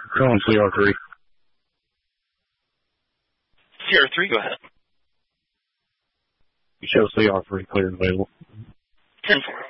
Calling CR3. CR3, go ahead. You show CR3 clear and available. 10-4.